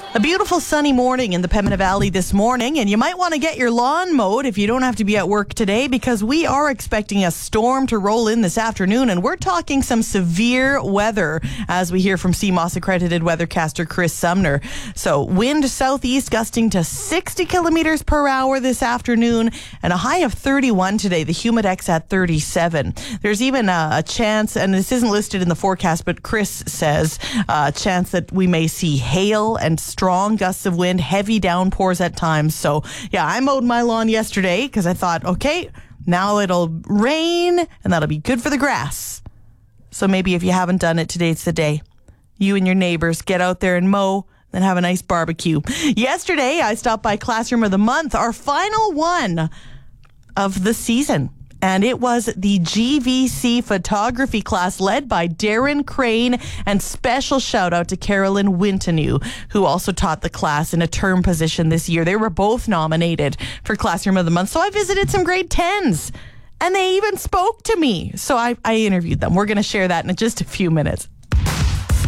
A beautiful sunny morning in the Pembina Valley this morning, and you might want to get your lawn mowed if you don't have to be at work today, because we are expecting a storm to roll in this afternoon, and we're talking some severe weather as we hear from CMOS accredited weathercaster Chris Sumner. So wind southeast gusting to 60 kilometers per hour this afternoon and a high of 31 today. The Humidex at 37. There's even a chance, and this isn't listed in the forecast, but Chris says a chance that we may see hail and strong gusts of wind, heavy downpours at times. So yeah, I mowed my lawn yesterday because I thought, okay, now it'll rain and that'll be good for the grass. So maybe if you haven't done it, today's the day. You and your neighbors get out there and mow, then have a nice barbecue. Yesterday, I stopped by Classroom of the Month, our final one of the season. And it was the GVC photography class led by Darren Crane, and special shout out to Carolyn Wintenew, who also taught the class in a term position this year. They were both nominated for Classroom of the Month. So I visited some grade 10s and they even spoke to me. So I interviewed them. We're going to share that in just a few minutes.